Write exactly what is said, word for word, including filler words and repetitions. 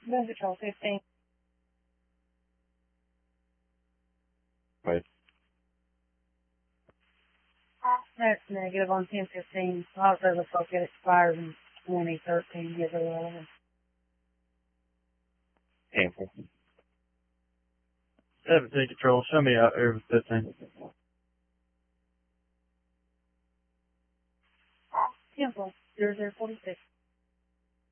Gun Control fifteen. Wait. That's negative on ten fifteen. Also looks like it expires in twenty thirteen. Yes, it will. Cancel. seventeen Control, show me out there with fifteen. Temple, zero zero forty-six.